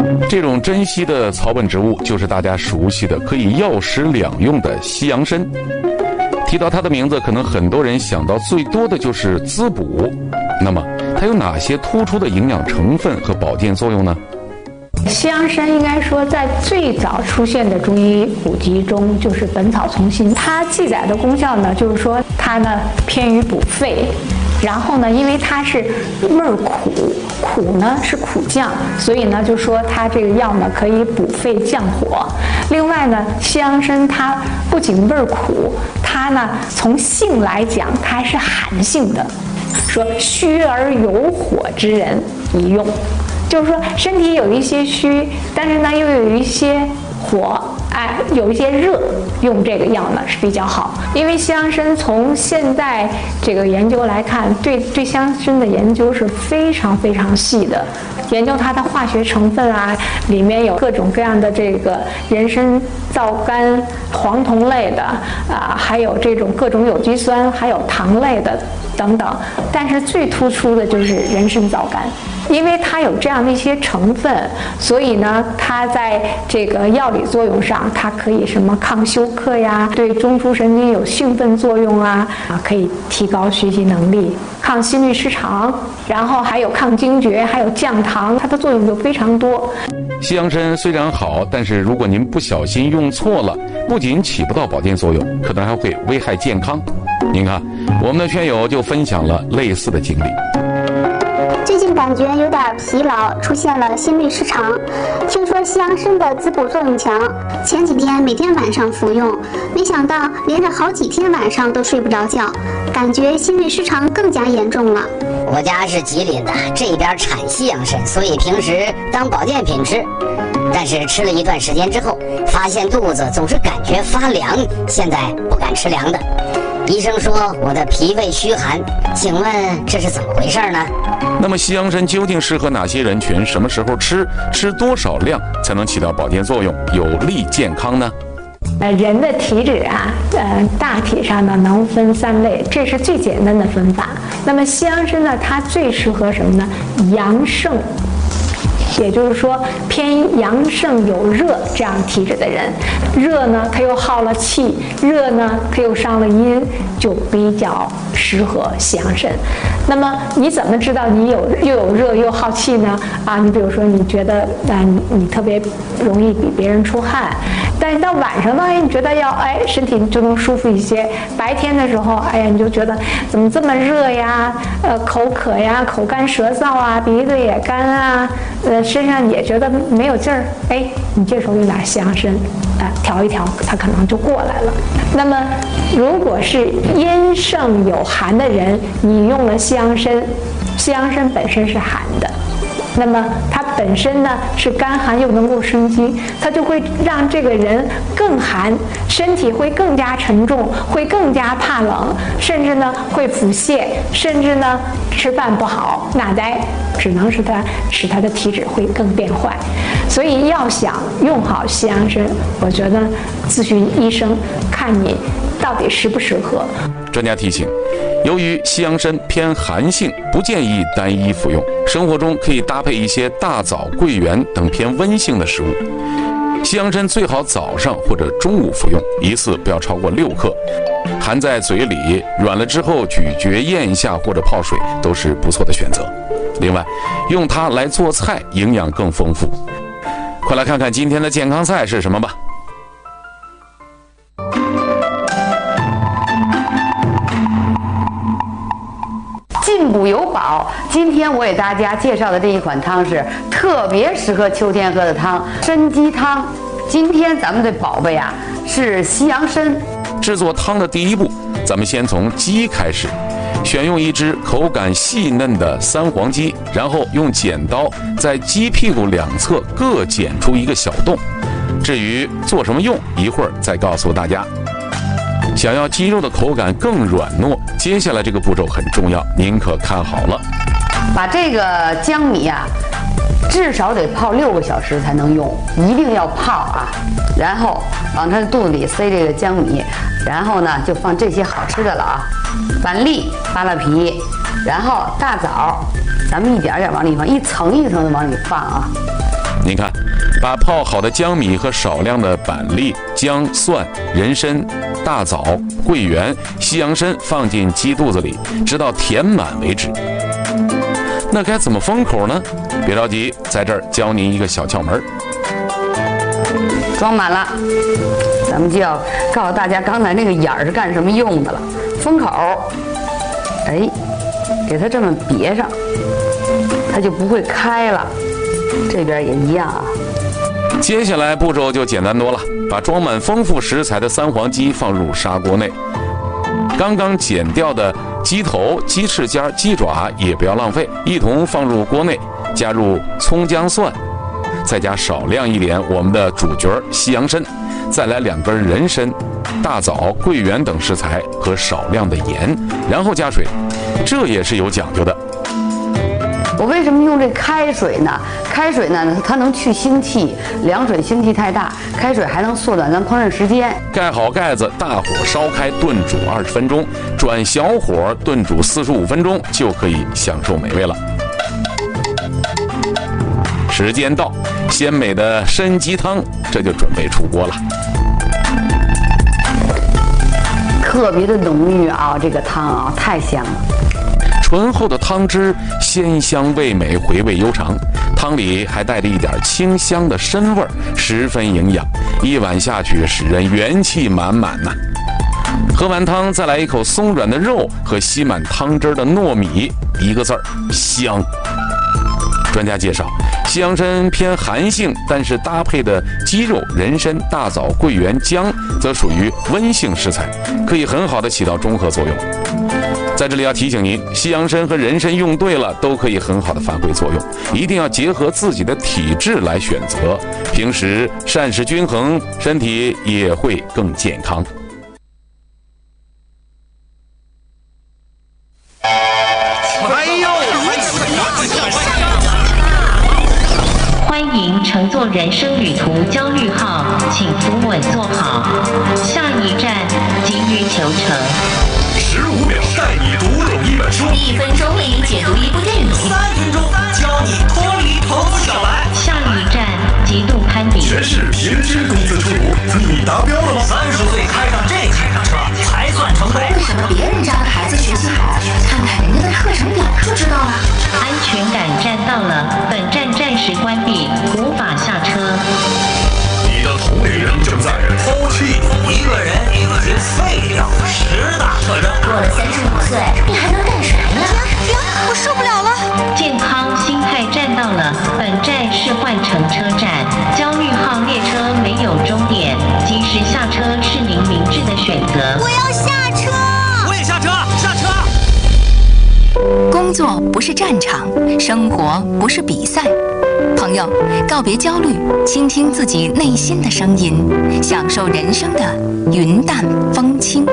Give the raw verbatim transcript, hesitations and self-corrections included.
这种珍稀的草本植物就是大家熟悉的可以药食两用的西洋参。提到它的名字，可能很多人想到最多的就是滋补。那么它有哪些突出的营养成分和保健作用呢？ 西洋参应该说在最早出现的中医古籍中，就是《本草从心》，它记载的功效呢，就是说它呢偏于补肺，然后呢，因为它是味儿苦，苦呢是苦降，所以呢就说它这个药呢可以补肺降火。另外呢，西洋参它不仅味儿苦，它呢从性来讲，它还是寒性的，说虚而有火之人宜用。就是说身体有一些虚，但是呢又有一些火，哎，有一些热，用这个药呢是比较好。因为西洋参从现在这个研究来看，对对西洋参的研究是非常非常细的，研究它的化学成分啊，里面有各种各样的这个人参皂苷、黄酮类的啊，还有这种各种有机酸，还有糖类的等等。但是最突出的就是人参皂苷。因为它有这样的一些成分，所以呢，它在这个药理作用上，它可以什么抗休克呀，对中枢神经有兴奋作用啊，啊，可以提高学习能力，抗心律失常，然后还有抗惊厥，还有降糖，它的作用就非常多。 西洋参虽然好，但是如果您不小心用错了，不仅起不到保健作用，可能还会危害健康。您看，我们的圈友就分享了类似的经历。 最近感觉有点疲劳，出现了心律失常。听说西洋参的滋补作用强，前几天每天晚上服用，没想到连着好几天晚上都睡不着觉，感觉心律失常更加严重了。 我家是吉林的，这边产西洋参，所以平时当保健品吃。但是吃了一段时间之后，发现肚子总是感觉发凉，现在不敢吃凉的。医生说我的脾胃虚寒，请问这是怎么回事呢？ 那么西洋参究竟适合哪些人群？什么时候吃？吃多少量才能起到保健作用，有利健康呢？ 呃，人的体质啊，呃，大体上呢能分三类，这是最简单的分法。那么西洋参呢，它最适合什么呢？阳盛。也就是说偏阳盛有热这样体质的人，热呢它又耗了气，热呢它又伤了阴，就比较适合西洋参。那么你怎么知道你有又有热又耗气呢？啊，你比如说你觉得啊你你特别容易比别人出汗，但是到晚上呢，你觉得要哎身体就能舒服一些。白天的时候，哎呀你就觉得怎么这么热呀？呃，口渴呀，口干舌燥啊，鼻子也干啊，呃。身上也觉得没有劲儿，哎，你这时候用点西洋参，啊、呃，调一调，它可能就过来了。那么，如果是阴盛有寒的人，你用了西洋参，西洋参本身是寒的，那么它本身呢是干寒又能够生津，它就会让这个人更寒，身体会更加沉重，会更加怕冷，甚至呢会腹泻，甚至呢吃饭不好，那得只能使他使他的体质会更变坏。所以要想用好西洋参，我觉得咨询医生看你到底适不适合。 专家提醒，由于西洋参偏寒性，不建议单一服用，生活中可以搭配一些大枣、桂圆等偏温性的食物。西洋参最好早上或者中午服用，一次不要超过六克，含在嘴里，软了之后咀嚼咽下或者泡水都是不错的选择。另外，用它来做菜，营养更丰富。快来看看今天的健康菜是什么吧。 进补有宝，今天我给大家介绍的这一款汤是特别适合秋天喝的汤——参鸡汤。今天咱们的宝贝啊是西洋参。 制作汤的第一步，咱们先从鸡开始，选用一只口感细嫩的三黄鸡，然后用剪刀在鸡屁股两侧各剪出一个小洞。至于做什么用，一会儿再告诉大家。想要鸡肉的口感更软糯，接下来这个步骤很重要，您可看好了。 把这个江米啊，至少得泡六个小时才能用，一定要泡啊。然后往它的肚子里塞这个江米，然后呢就放这些好吃的了啊，板栗、扒拉皮，然后大枣，咱们一点点往里放，一层一层的往里放啊。 您看，把泡好的江米和少量的板栗、姜、蒜、人参、大枣、桂圆、西洋参放进鸡肚子里，直到填满为止。那该怎么封口呢？别着急，在这儿教您一个小窍门。 装满了，咱们就要告诉大家刚才那个眼儿是干什么用的了。封口，哎，给它这么别上，它就不会开了。这边也一样啊。 接下来步骤就简单多了，把装满丰富食材的三黄鸡放入砂锅内，刚刚剪掉的鸡头、鸡翅尖、鸡爪也不要浪费，一同放入锅内，加入葱姜蒜，再加少量一点我们的主角西洋参，再来两根人参、大枣、桂圆等食材和少量的盐，然后加水，这也是有讲究的。 我为什么用这开水呢？开水呢，它能去腥气，凉水腥气太大，开水还能缩短咱烹饪时间。 盖好盖子，大火烧开炖煮二十分钟，转小火炖煮四十五分钟，就可以享受美味了。时间到，鲜美的参鸡汤这就准备出锅了。 特别的浓郁啊，这个汤啊太香了。 醇厚的汤汁鲜香味美，回味悠长，汤里还带着一点清香的参味儿，十分营养，一碗下去使人元气满满呐。喝完汤再来一口松软的肉和吸满汤汁的糯米，一个字儿香。专家介绍，西洋参偏寒性，但是搭配的鸡肉、人参、大枣、桂圆、姜则属于温性食材，可以很好的起到中和作用。在这里要提醒您，西洋参和人参用对了，都可以很好的发挥作用，一定要结合自己的体质来选择，平时膳食均衡，身体也会更健康。 哎呦！ 欢迎乘坐人生旅途焦虑号，请扶稳坐好，下一站急于求成。 十五秒带你读懂一本书， 一分钟为你解读一部电影， 三分钟教你脱离投资小白。 下一站极度攀比， 全市平均工资出炉，你达标了吗？三十岁开上这开上车才算成功。 为什么别人家的孩子学习好，看看人家的课程表就知道了。 安全感站到了，本站暂时关闭，无法下车。 你的同龄人正在抛弃一个人已经废掉十大特征。 过了三十五岁，你还能干啥呀？停！我受不了了。 健康心态站到了，本站是换乘车站，焦虑号列车没有终点，及时下车是您明智的选择。 我要下车。 我也下车，下车。 工作不是战场，生活不是比赛。朋友，告别焦虑，倾听自己内心的声音，享受人生的云淡风轻。